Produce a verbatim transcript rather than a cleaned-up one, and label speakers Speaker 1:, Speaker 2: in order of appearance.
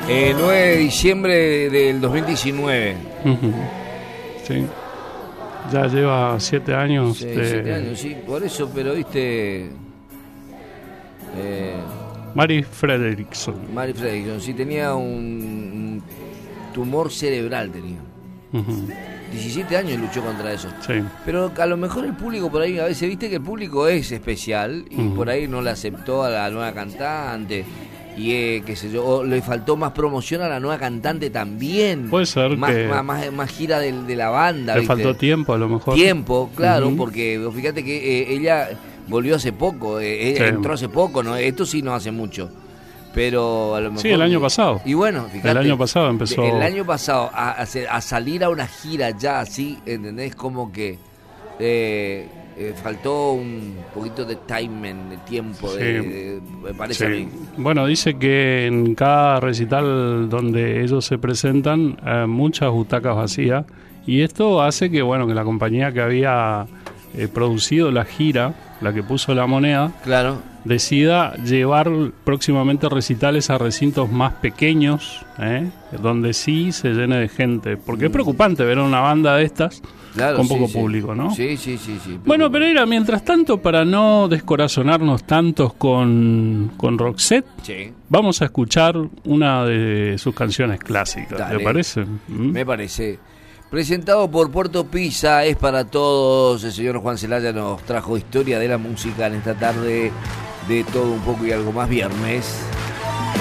Speaker 1: Eh, nueve de diciembre del dos mil diecinueve.
Speaker 2: Uh-huh. Sí. Ya lleva siete años.
Speaker 1: Sí,
Speaker 2: de...
Speaker 1: siete años, sí, por eso, pero viste. Eh,
Speaker 2: Mary Fredriksson.
Speaker 1: Mary Fredriksson, sí, tenía un, un tumor cerebral, tenía.
Speaker 2: Uh-huh.
Speaker 1: diecisiete años luchó contra eso.
Speaker 2: Sí.
Speaker 1: Pero a lo mejor el público por ahí, a veces viste que el público es especial y
Speaker 2: uh-huh.
Speaker 1: por ahí no le aceptó a la nueva cantante. Y eh, qué sé yo, o le faltó más promoción a la nueva cantante también.
Speaker 2: Puede ser
Speaker 1: más,
Speaker 2: que
Speaker 1: más, más, más gira de, de la banda.
Speaker 2: Le
Speaker 1: ¿viste?
Speaker 2: faltó tiempo a lo mejor.
Speaker 1: Tiempo, claro,
Speaker 2: uh-huh.
Speaker 1: porque fíjate que eh, ella volvió hace poco, eh, ella
Speaker 2: sí.
Speaker 1: entró hace poco, ¿no? Esto sí no hace mucho. Pero a lo mejor...
Speaker 2: Sí, el año pasado.
Speaker 1: Y bueno, fíjate.
Speaker 2: El año pasado empezó...
Speaker 1: El año pasado a, a, a salir a una gira ya así, ¿entendés? Como que... Eh, Eh, faltó un poquito de timing, de tiempo,
Speaker 2: sí.
Speaker 1: de, de, me parece
Speaker 2: sí.
Speaker 1: a mí.
Speaker 2: Bueno, dice que en cada recital donde ellos se presentan, eh, muchas butacas vacías, y esto hace que, bueno, que la compañía que había eh, producido la gira, la que puso La Moneda,
Speaker 1: claro,
Speaker 2: decida llevar próximamente recitales a recintos más pequeños, ¿eh? donde sí se llene de gente, porque mm. es preocupante ver a una banda de estas
Speaker 1: claro,
Speaker 2: con poco
Speaker 1: sí,
Speaker 2: público,
Speaker 1: sí.
Speaker 2: ¿no?
Speaker 1: Sí, sí, sí, sí.
Speaker 2: Bueno, Pereira, mientras tanto, para no descorazonarnos tantos con, con Roxette,
Speaker 1: sí.
Speaker 2: vamos a escuchar una de sus canciones clásicas.
Speaker 1: Dale.
Speaker 2: ¿Te parece? ¿Mm?
Speaker 1: Me parece. Presentado por Puerto Pizza, es para todos. El señor Juan Celaya nos trajo historia de la música en esta tarde de todo un poco y algo más viernes.